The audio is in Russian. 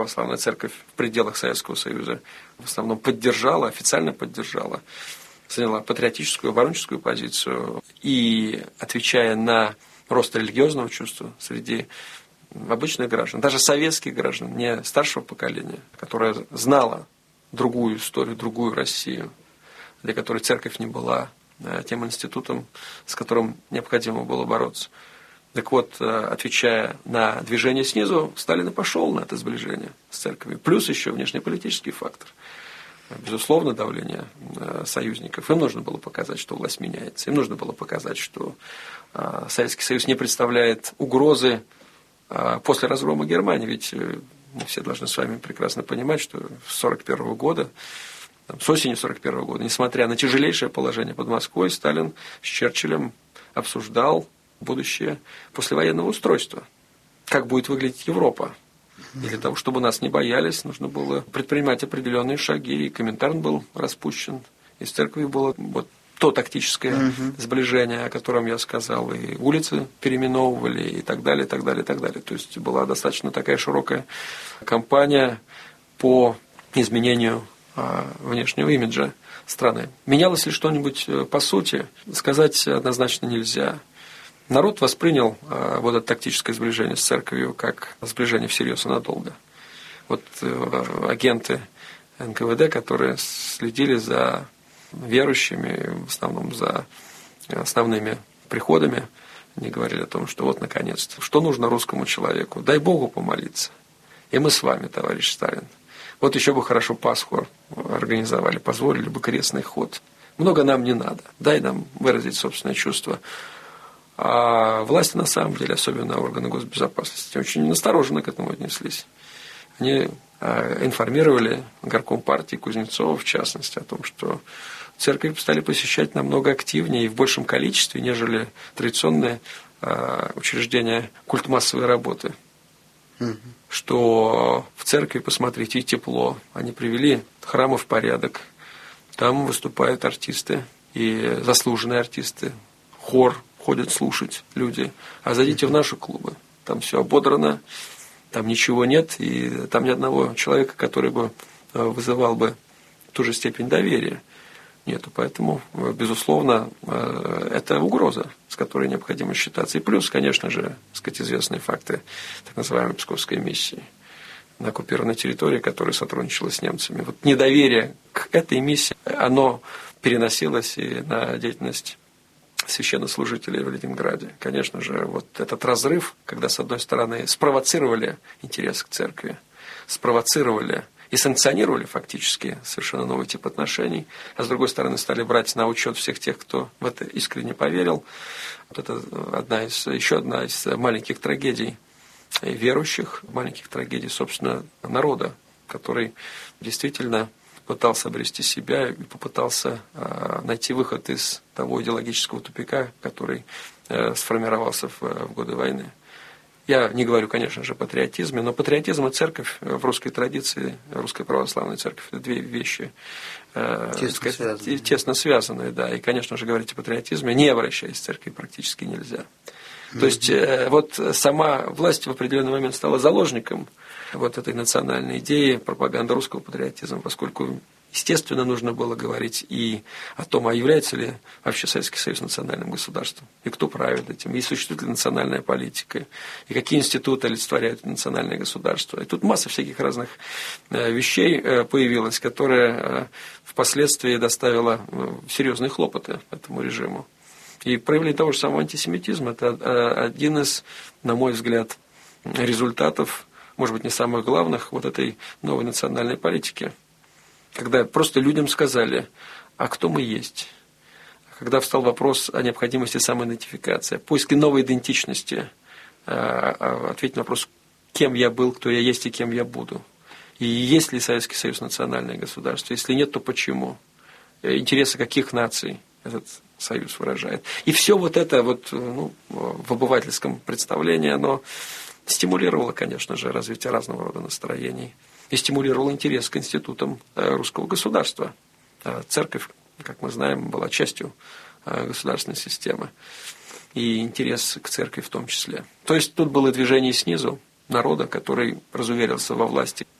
Православная церковь в пределах Советского Союза в основном поддержала, официально поддержала, заняла патриотическую, оборонческую позицию и, отвечая на рост религиозного чувства среди обычных граждан, даже советских граждан, не старшего поколения, которое знало другую историю, другую Россию, для которой церковь не была тем институтом, с которым необходимо было бороться. Так вот, отвечая на движение снизу, Сталин и пошел на это сближение с церковью. Плюс еще внешнеполитический фактор. Безусловно, давление союзников. Им нужно было показать, что власть меняется. Им нужно было показать, что Советский Союз не представляет угрозы после разгрома Германии. Ведь мы все должны с вами прекрасно понимать, что с 1941 года, с осени 1941 года, несмотря на тяжелейшее положение под Москвой, Сталин с Черчиллем обсуждал будущее послевоенного устройства. Как будет выглядеть Европа. И для того, чтобы нас не боялись, нужно было предпринимать определенные шаги. И Коминтерн был распущен, и с церковью было вот то тактическое сближение, о котором я сказал, и улицы переименовывали, и так далее, и так далее, и так далее. То есть была достаточно такая широкая кампания по изменению внешнего имиджа страны. Менялось ли что-нибудь по сути, сказать однозначно нельзя. Народ воспринял вот это тактическое сближение с церковью как сближение всерьез и надолго. Вот агенты НКВД, которые следили за верующими, в основном за основными приходами, они говорили о том, что вот наконец-то, что нужно русскому человеку? Дай Богу помолиться. И мы с вами, товарищ Сталин. Вот еще бы хорошо Пасху организовали, позволили бы крестный ход. Много нам не надо. Дай нам выразить собственное чувство. А власти, на самом деле, особенно органы госбезопасности, очень настороженно к этому отнеслись. Они информировали горком партии Кузнецова, в частности, о том, что церковь стали посещать намного активнее и в большем количестве, нежели традиционные учреждения культ массовой работы. Что в церкви, посмотрите, и тепло. Они привели храмы в порядок. Там выступают артисты, и заслуженные артисты. Хор ходят слушать люди. А зайдите в наши клубы. Там все ободрано, там ничего нет, и там ни одного человека, который бы вызывал бы ту же степень доверия. Нету. Поэтому, безусловно, это угроза, с которой необходимо считаться. И плюс, конечно же, так сказать, известные факты так называемой Псковской миссии на оккупированной территории, которая сотрудничала с немцами. Вот недоверие к этой миссии, оно переносилось и на деятельность священнослужителей в Ленинграде. Конечно же, вот этот разрыв, когда, с одной стороны, спровоцировали интерес к церкви, спровоцировали и санкционировали фактически совершенно новый тип отношений, а с другой стороны стали брать на учет всех тех, кто в это искренне поверил. Вот это еще одна из маленьких трагедий верующих, маленьких трагедий, собственно, народа, который действительно пытался обрести себя и попытался найти выход из того идеологического тупика, который сформировался в годы войны. Я не говорю, конечно же, о патриотизме, но патриотизм и церковь в русской традиции, русской православной церковь, это две вещи тесно связанные, да. И, конечно же, говорить о патриотизме, не обращаясь к церкви, практически нельзя. То есть, вот сама власть в определенный момент стала заложником вот этой национальной идеи, пропаганды русского патриотизма, поскольку, естественно, нужно было говорить и о том, а является ли вообще Советский Союз национальным государством, и кто правит этим, и существует ли национальная политика, и какие институты олицетворяют национальное государство. И тут масса всяких разных вещей появилась, которые впоследствии доставила серьезные хлопоты этому режиму. И проявление того же самого антисемитизма – это один из, на мой взгляд, результатов, может быть, не самых главных, вот этой новой национальной политики. Когда просто людям сказали, а кто мы есть? Когда встал вопрос о необходимости самоидентификации, поиске новой идентичности, ответить на вопрос, кем я был, кто я есть и кем я буду. И есть ли Советский Союз национальное государство? Если нет, то почему? Интересы каких наций этот союз выражает? И все вот это вот, в обывательском представлении, оно стимулировало, конечно же, развитие разного рода настроений. И стимулировало интерес к институтам русского государства. Церковь, как мы знаем, была частью государственной системы. И интерес к церкви в том числе. То есть тут было движение снизу, народа, который разуверился во власти